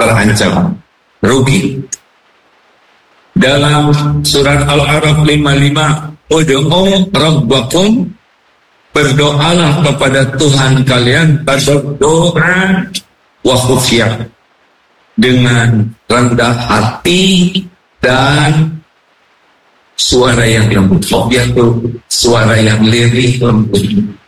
terancam rugi. Dalam surat Al-A'raf 55, ud'u rabbakum, berdoalah kepada Tuhan kalian tadarruan wa khufyah, dengan rendah hati dan suara yang lembut. Khufyah itu suara yang lirih lembut.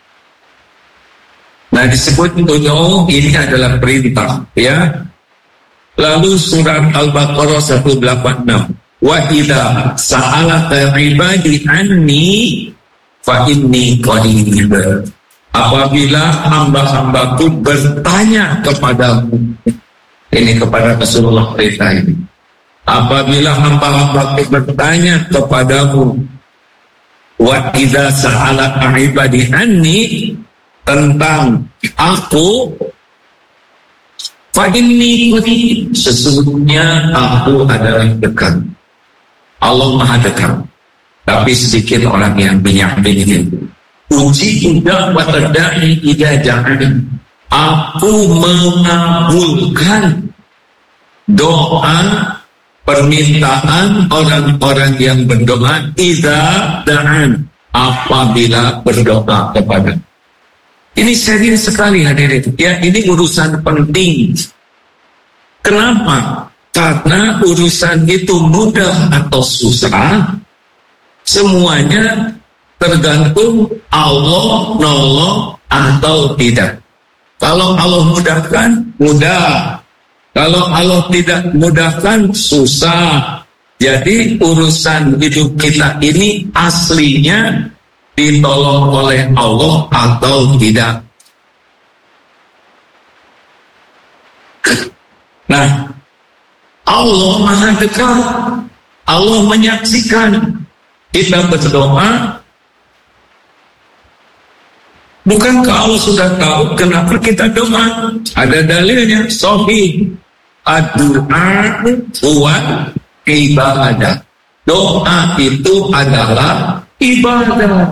Nah, disebut ud'u ini adalah perintah, ya. Lalu surat Al-Baqarah 186, wa idza sa'alaka 'ibadi anni fa inni qarib. Apabila hamba-hambaku bertanya kepadamu, ini kepada Rasulullah perintah ini. Apabila hamba-hambaku bertanya kepadamu, wa idza sa'alaka 'ibadi anni, tentang aku, fa inni qarib, sesungguhnya aku adalah dekat. Allah Maha dekat. Tapi sedikit orang yang menyakini itu. Uji udah watadai ida jangan. Aku mengabulkan doa permintaan orang-orang yang berdoa ida da'an, apabila berdoa kepada. Ini serius sekali hadirin. Ya, ini urusan penting. Kenapa? Karena urusan itu mudah atau susah, semuanya tergantung Allah nolong atau tidak. Kalau Allah mudahkan, mudah. Kalau Allah tidak mudahkan, susah. Jadi urusan hidup kita ini aslinya ditolong oleh Allah atau tidak. Nah, Allah Maha dekat. Allah menyaksikan kita berdoa. Bukankah Allah sudah tahu kenapa kita doa? Ada dalilnya, sahih. Ad-du'a huwa ibadah. Doa itu adalah ibadah.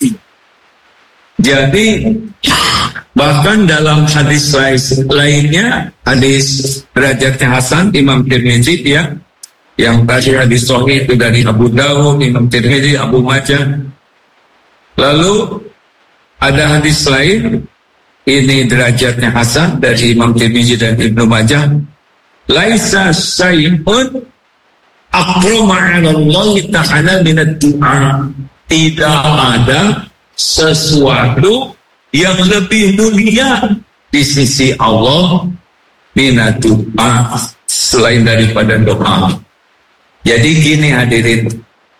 Jadi bahkan dalam hadis lainnya, hadis derajatnya Hasan, Imam Tirmidzi, ya, yang tadi hadis sahih itu dari Abu Dawud, Imam Tirmidzi, Abu Majah. Lalu ada hadis lain, ini derajatnya Hasan dari Imam Tirmidzi dan Ibnu Majah. Laisa syai'un akrama 'ala Allah ta'ala min ad-du'a. Tidak ada sesuatu yang lebih mulia di sisi Allah minat doa, selain daripada doa. Jadi gini hadirin,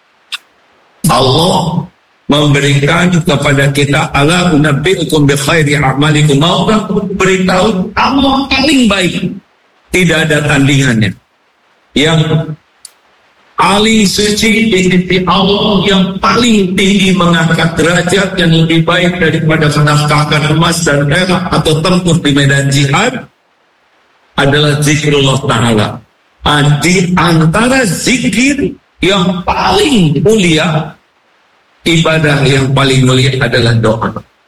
Allah memberikan kepada kita, ala unabbi'ukum bi khairi a'malikum, mau beritahu Allah paling baik, tidak ada tandingannya, yang paling suci di sisi Allah, yang paling tinggi, mengangkat derajat yang lebih baik daripada menafkahkan emas dan perak atau tempur di medan jihad, adalah zikrullah ta'ala. Di antara zikir yang paling mulia, ibadah yang paling mulia adalah doa.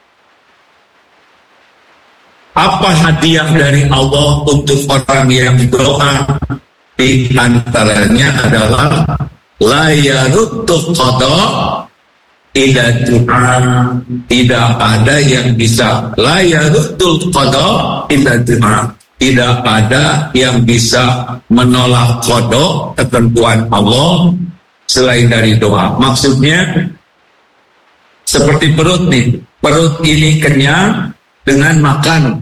Apa hadiah dari Allah untuk orang yang doa? Di antaranya adalah la yaruddu qada ila du'a. Tidak ada yang bisa la yaruddu qada ila du'a. Tidak ada yang bisa menolak qada, ketentuan Allah, selain dari doa. Maksudnya seperti perut nih. Perut ini kenyang dengan makan.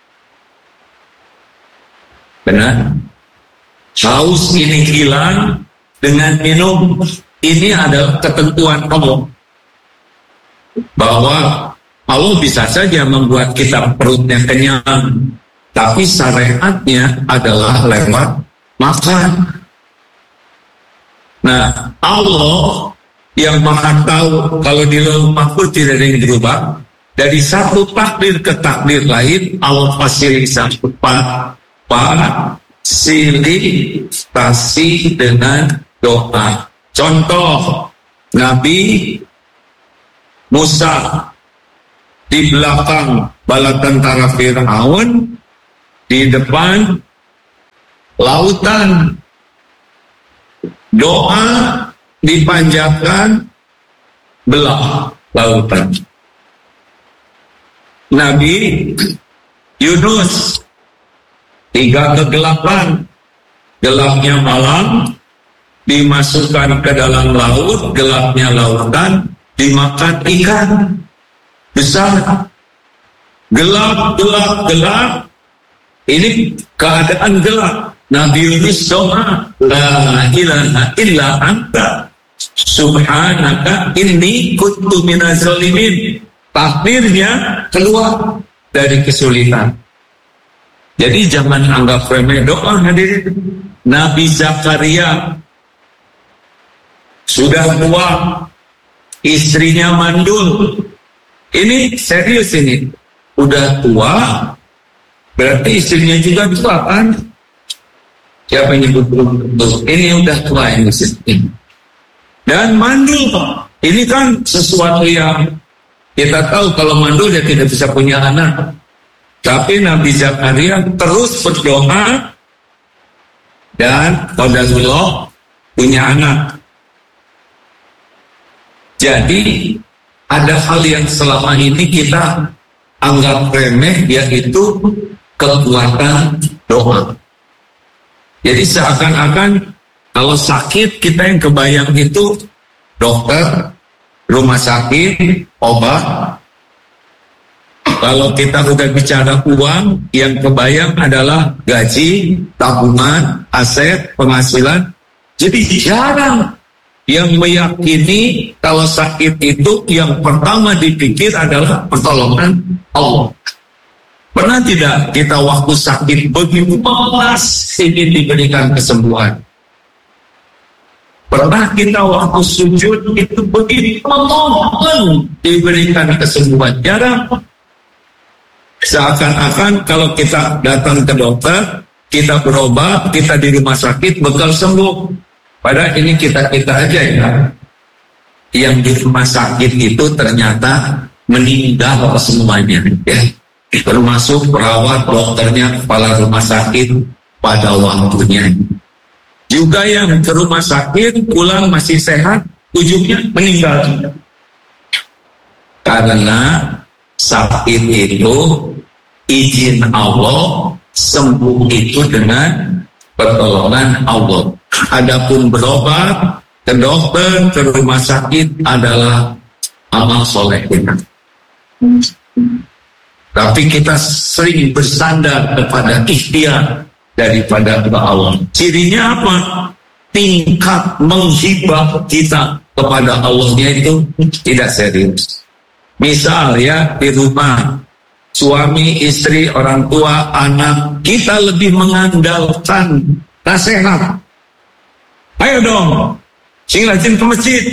Benar? Haus ini hilang dengan minum. Ini adalah ketentuan Allah, bahwa Allah bisa saja membuat kita perutnya kenyang, tapi syariatnya adalah lewat makan. Nah, Allah yang Maha tahu, kalau di Lauhul Mahfuz tidak ada yang berubah. Dari satu takdir ke takdir lain, Allah fasilitasi dengan doa. Contoh, Nabi Musa di belakang bala tentara Fir'aun, di depan lautan. Doa dipanjatkan belah lautan. Nabi Yunus 3 kegelapan, gelapnya malam dimasukkan ke dalam laut, gelapnya lautan dimakan ikan besar. Gelap. Ini keadaan gelap. Nabi Yunus doa, la ilaha illa anta subhanaka inni kuntu minaz zalimin. Takdirnya keluar dari kesulitan. Jadi jangan anggap remeh doa, hadirin. Nabi Zakaria sudah tua, istrinya mandul. Ini serius ini. Udah tua, berarti istrinya juga tua kan? Siapa yang nyebut belum? Ini udah tua ini. Dan mandul, ini kan sesuatu yang kita tahu kalau mandul dia tidak bisa punya anak. Tapi Nabi Zakaria terus berdoa dan qadarullah punya anak. Jadi ada hal yang selama ini kita anggap remeh, yaitu kekuatan doa. Jadi seakan-akan kalau sakit kita yang kebayang itu dokter, rumah sakit, obat. Kalau kita udah bicara uang, yang kebayang adalah gaji, tabungan, aset, penghasilan. Jadi jarang yang meyakini kalau sakit itu yang pertama dipikir adalah pertolongan Allah. Pernah tidak kita waktu sakit begitu malas ingin diberikan kesembuhan? Pernah kita waktu sujud itu begitu memohon diberikan kesembuhan? Jarang. Seakan-akan kalau kita datang ke dokter, kita berobat, kita di rumah sakit bakal sembuh. Padahal ini kita-kita aja ya, yang di rumah sakit itu ternyata meninggal semuanya ya. Termasuk perawat, dokternya, kepala rumah sakit pada waktunya. Juga yang ke rumah sakit pulang masih sehat, ujungnya meninggal. Karena sakit itu izin Allah, sembuh itu dengan pertolongan Allah. Adapun berobat ke dokter, ke rumah sakit adalah amal soleh kita. Tapi kita sering bersandar kepada ikhtiar daripada Allah. Cirinya apa? Tingkat menghibah kita kepada Allahnya itu tidak serius. Misal ya di rumah, suami, istri, orang tua, anak, kita lebih mengandalkan nasihat. Ayo dong, sing rajin ke masjid.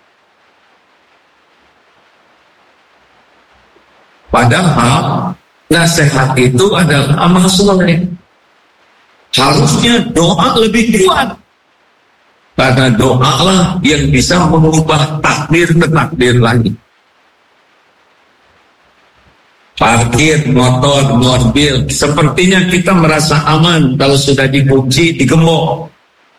Padahal nasihat itu adalah amal soleh. Harusnya doa lebih kuat. Karena doa lah yang bisa mengubah takdir ke takdir lagi. Parkir motor, mobil, sepertinya kita merasa aman kalau sudah dikunci, digembok.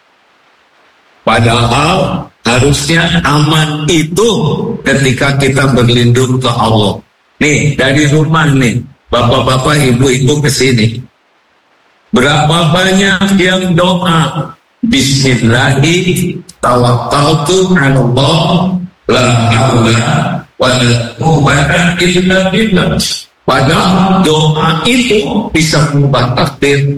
Padahal harusnya aman itu ketika kita berlindung ke Allah. Nih, dari rumah nih, bapak-bapak, ibu-ibu kesini. Berapa banyak yang doa, Bismillahi tawakkaltu 'ala Allah, la haula wa la quwwata illa billah. Padahal doa itu bisa mengubah takdir.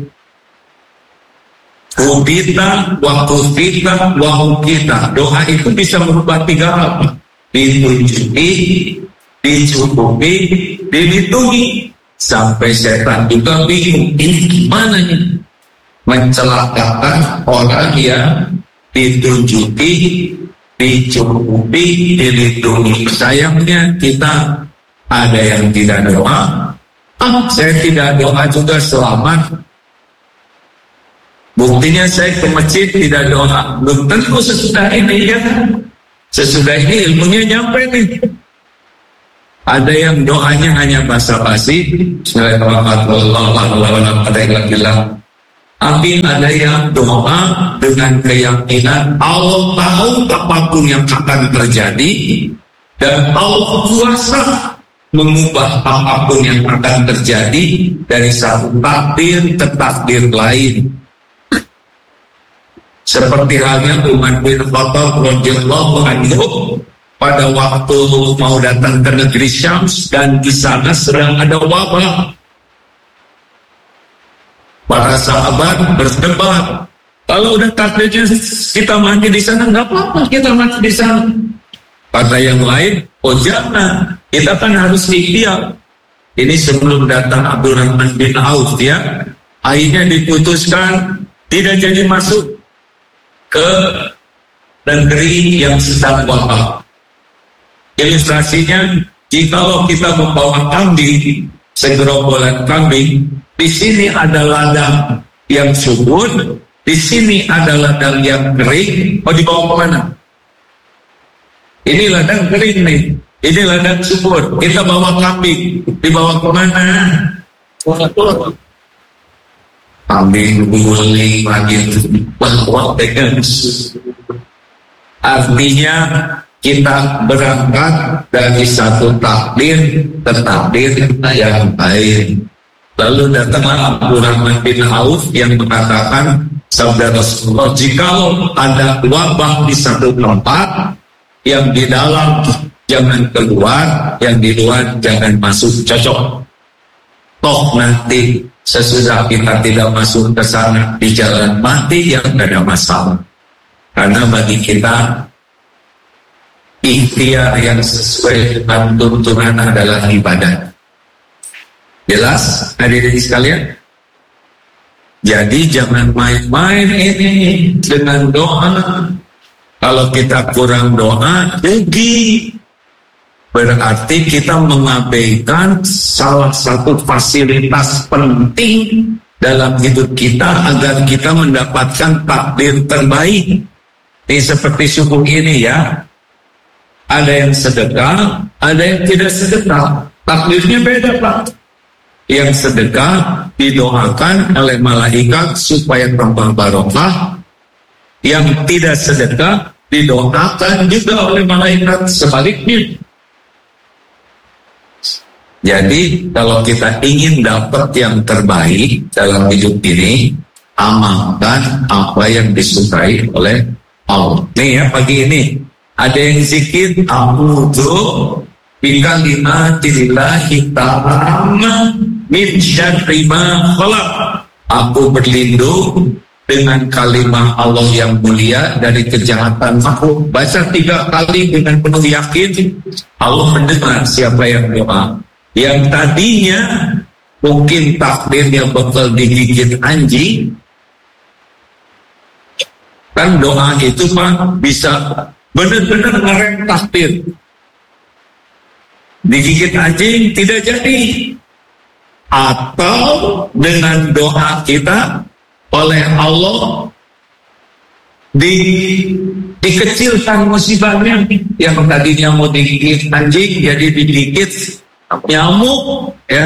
Kubita, wakufita, wahukita. Doa itu bisa merubah 3 hal. Ditunjuki, dicukupi, dilindungi. Sampai setan juga bingung, ini gimana nih? Mencelakakan orang yang ditunjuki, dicukupi, dilindungi. Sayangnya kita ada yang tidak doa. Saya tidak doa juga selamat. Buktinya saya ke masjid tidak doa. Belum tentu sesudah ini ya. Sesudah ini ilmunya nyampe nih. Ada yang doanya hanya basa-basi. Bismillahirrahmanirrahim. Tapi ada yang doa dengan keyakinan Allah tahu apapun yang akan terjadi dan Allah kuasa mengubah apapun yang akan terjadi dari satu takdir ke takdir lain. Seperti halnya Umar bin Khattab radhiyallahu anhu pada waktu mau datang ke negeri Syams dan di sana sedang ada wabah. Para sahabat berdebat, kalau udah takdirnya kita mati di sana, nggak apa-apa kita mati di sana. Kata yang lain, oh jangan, kita kan harus ikhtiar. Ini sebelum datang Abdurrahman bin Auf ya, akhirnya diputuskan tidak jadi masuk ke negeri yang sedang wabah. Ilustrasinya, jikalau kita membawa kambing, segerombolan kambing, di sini ada ladang yang subur, di sini ada ladang yang kering. Mau dibawa kemana? Ini ladang kering nih, ini ladang subur. Kita bawa kambing, dibawa kemana? Kambing guling lagi, artinya kita berangkat dari satu takdir ke takdir yang lain. Lalu datanglah Abdurrahman bin Auf yang mengatakan, sabda Rasulullah, jikalau ada wabah di satu tempat, yang di dalam jangan keluar, yang di luar jangan masuk, cocok. Toh nanti sesudah kita tidak masuk ke sana di jalan mati yang tidak ada masalah. Karena bagi kita ikhtiar yang sesuai dengan tuntunan adalah ibadah. Jelas hadirin sekalian? Jadi jangan main-main ini dengan doa. Kalau kita kurang doa, rugi. Berarti kita mengabaikan salah satu fasilitas penting dalam hidup kita agar kita mendapatkan takdir terbaik. Ini seperti subuh ini ya. Ada yang sedekah, ada yang tidak sedekah. Takdirnya beda Pak. Yang sedekah didoakan oleh malaikat supaya tambah barokah. Yang tidak sedekah didoakan juga oleh malaikat sebaliknya. Jadi kalau kita ingin dapat yang terbaik dalam hidup ini, amalkan apa yang disukai oleh Allah. Nih ya pagi ini ada yang zikir a'udzu bikalimatillahi ta'ala min syarri ma khalaq. Aku berlindung dengan kalimat Allah yang mulia dari kejahatan makhluk. Baca 3 kali dengan penuh yakin, Allah mendengar siapa yang doa. Yang tadinya mungkin takdirnya bakal digigit anjing, kan doa itu Pak bisa benar-benar ngerem takdir. Digigit anjing tidak jadi. Atau dengan doa kita oleh Allah dikecilkan musibahnya. Yang tadinya mau digigit anjing jadi digigit nyamuk ya.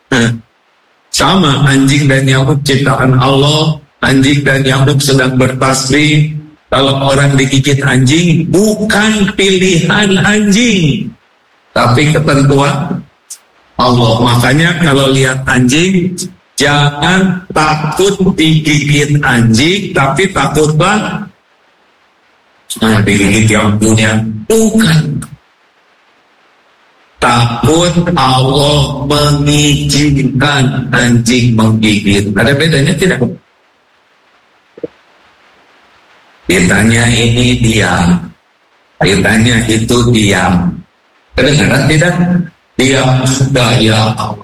Sama, anjing dan nyamuk ciptaan Allah. Anjing dan nyamuk sedang bertasbih. Kalau orang digigit anjing bukan pilihan anjing, tapi ketentuan Allah. Makanya kalau lihat anjing, jangan takut digigit anjing, tapi takutlah digigit yang punya. Bukan. Takut Allah mengizinkan anjing menggigit. Ada bedanya tidak? Ditanya ini diam, ditanya itu diam. Kedengaran tidak? Diam sudah ya Allah.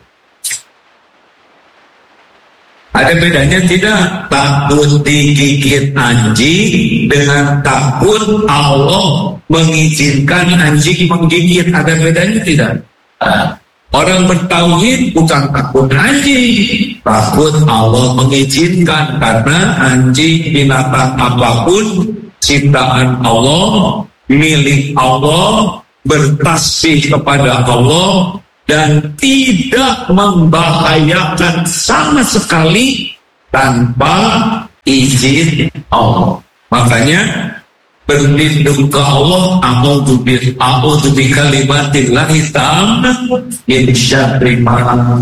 Ada bedanya tidak? Takut digigit anjing dengan takut Allah mengizinkan anjing menggigit. Ada bedanya tidak? Orang bertauhid bukan takut anjing, takut Allah mengizinkan. Karena anjing, binatang apapun ciptaan Allah, milik Allah, bertasbih kepada Allah dan tidak membahayakan sama sekali tanpa izin Allah. Makanya berlindung ke Allah, a'udzu bi kalimatillahi tammah min syarri ma.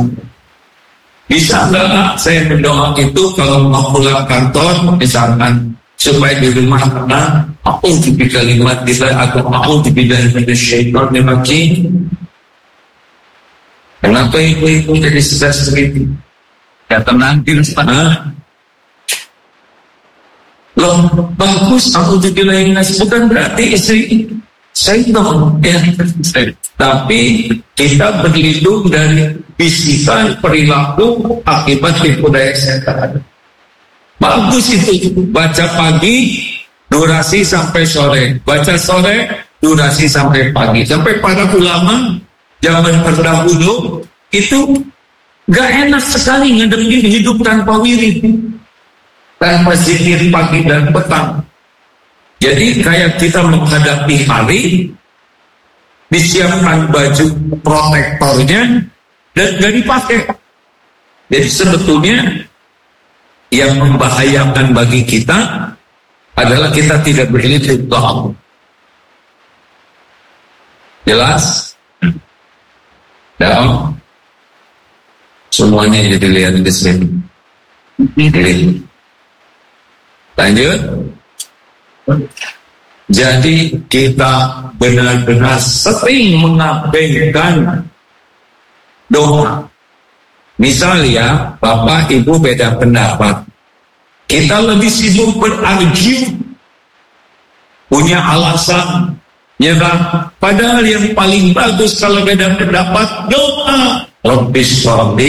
Bisa nggak saya berdoa itu kalau mau pulang kantor misalkan supaya di rumah tenang, a'udzu bi kalimatillahi atau a'udzu billahi minasyaitonir rajim. Kenapa itu jadi stres begitu? Ya tenang di rumah. Loh, bagus aku jadi nasi, bukan berarti istri syaitan ya. Tapi kita berlindung dari bisikan perilaku akibat tipu daya setan. Bagus itu, baca pagi durasi sampai sore, baca sore durasi sampai pagi. Sampai para ulama zaman terdahulu itu gak enak sekali ngadepin hidup tanpa wirid, tanpa zikir pagi dan petang. Jadi kayak kita menghadapi hari, disiapkan baju protektornya dan gak dipakai. Jadi sebetulnya yang membahayakan bagi kita adalah kita tidak berilmu Allah. Jelas? Dan semuanya jadi lihat di sini. Lanjut. Jadi kita benar-benar sering mengabaikan doa. Misalnya Bapak Ibu beda pendapat, kita lebih sibuk berargu, punya alasan, ya kan? Padahal yang paling bagus kalau beda pendapat doa. Rabbis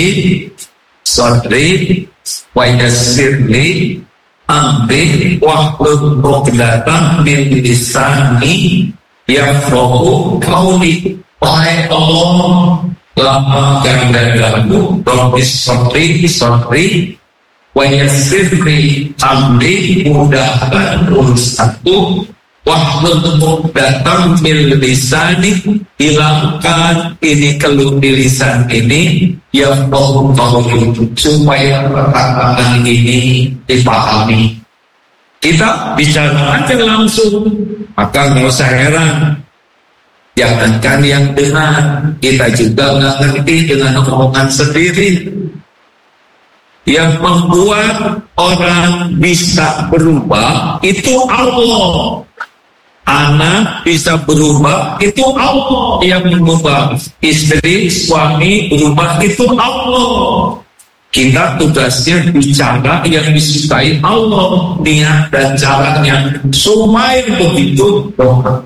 sodri wa yassirli amri wahlul 'uqdatam min lisani yafqahu qawli. Wahai Allah, lama ganda-gandu Rabbis sodri wa yassirli amri, mudahkan urusanku, wahlul 'uqdatam min lisani, hilangkan ini keluh di lisan ini, yafqahu qawli, supaya perkataan ini dipahami. Kita bicara aja langsung, maka nggak usah heran. Jangankan yang dengar, kita juga nggak ngerti dengan omongan sendiri. Yang membuat orang bisa berubah itu Allah. Anak bisa berubah itu Allah yang mengubah. Istri, suami berubah itu Allah. Kita tugasnya bicara yang disukai Allah, niat dan caranya. Supaya begitu doa.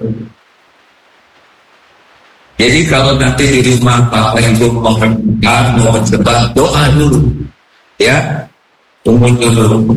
Jadi kalau nanti di rumah Bapak Ibu mau berdebat, doa dulu, ya, tunggu dulu.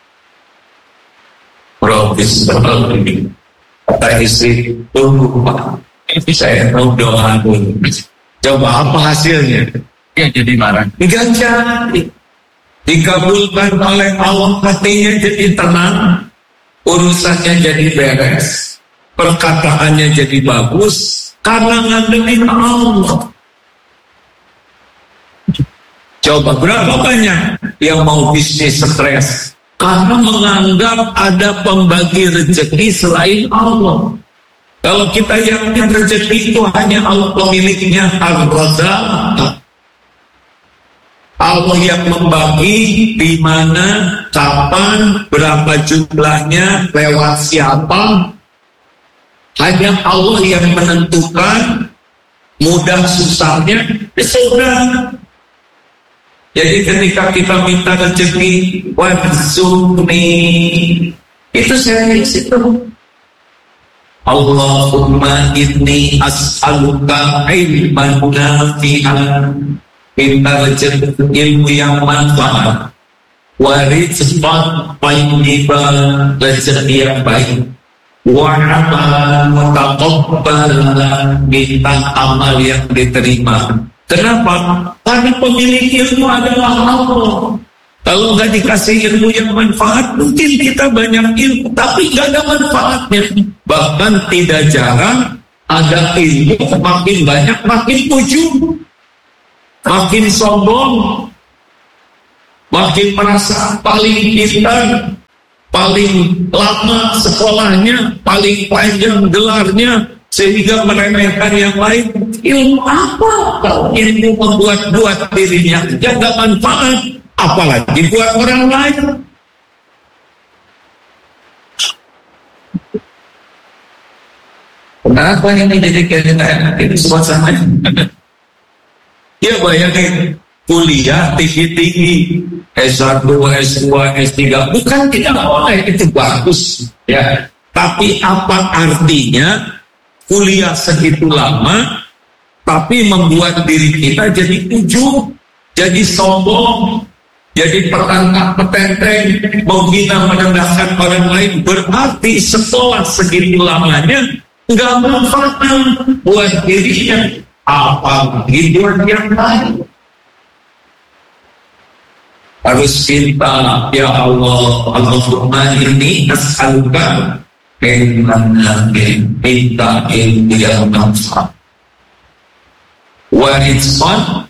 Profes ini, kata istri, tunggu Pak, saya mau doa dulu. Coba apa hasilnya? Ya jadi marah. Enggak jadi. Dikabulkan oleh Allah, hatinya jadi tenang, urusannya jadi beres, perkataannya jadi bagus. Karena ngandelin Allah. Coba berapa banyak yang mau bisnis stres? Karena menganggap ada pembagi rezeki selain Allah. Kalau kita yakin rezeki itu hanya Allah pemiliknya, Ar-Razzaq. Allah yang membagi di mana, kapan, berapa jumlahnya, lewat siapa. Hanya Allah yang menentukan mudah susahnya, sudah. Jadi ketika kita minta rezeki, warzuqni, itu saya situ. Allahumma inni as'aluka ilman nafi'an, minta rezeki ilmu yang manfaat, wa rizqan thayyiban, rezeki yang baik. Wa'amal mutaqabbalan, minta amal yang diterima. Kenapa? Karena pemilik ilmu adalah Allah. Kalau nggak dikasih ilmu yang manfaat, mungkin kita banyak ilmu, tapi nggak ada manfaatnya. Bahkan tidak jarang ada ilmu makin banyak makin ujub, makin sombong. makin merasa paling pintar, paling lama sekolahnya, paling panjang gelarnya, sehingga meremehkan yang lain. Ilmu apa kalau ilmu membuat dirinya jaga manfaat, apalagi buat orang lain? Kenapa ini jadi kayak ini suasananya? Ya bayangin, kuliah tinggi-tinggi, S1, S2, S3, bukan tidak boleh, itu bagus, ya. Tapi apa artinya kuliah segitu lama, tapi membuat diri kita jadi ujub, jadi sombong, jadi perangkap petenteng, menghina merendahkan orang lain? Berarti setelah segitu lamanya nggak manfaat buat dirinya, apalagi buat yang lain. Harus minta, ya Allah, Allahumma inni as'aluka ilman nafi', minta ilmu yang manfaat, wa rizqan